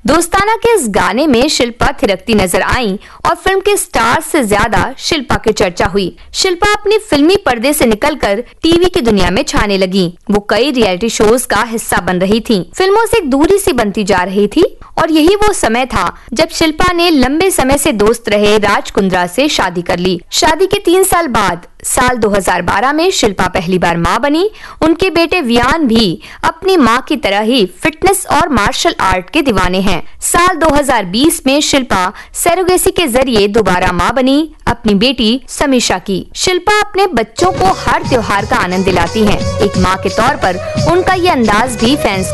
दोस्ताना के इस गाने में शिल्पा थिरकती नजर आई और फिल्म के स्टार से ज्यादा शिल्पा की चर्चा हुई। शिल्पा अपनी फिल्मी पर्दे से निकलकर टीवी की दुनिया में छाने लगी। वो कई रियलिटी शोज का हिस्सा बन रही थीं। फिल्मों से एक दूरी सी बनती जा रही थी और यही वो समय था जब शिल्पा ने लंबे समय से दोस्त रहे राज कुंद्रा से शादी कर ली। शादी के 3 साल बाद साल 2012 में शिल्पा पहली बार मां बनी। उनके बेटे वियान भी अपनी मां की तरह ही फिटनेस और मार्शल आर्ट के दीवाने हैं। साल 2020 में शिल्पा सरोगेसी के जरिए दोबारा मां बनी अपनी बेटी समीक्षा की। शिल्पा अपने बच्चों को हर त्योहार का आनंद दिलाती हैं। एक मां के तौर पर उनका ये अंदाज भी फैंस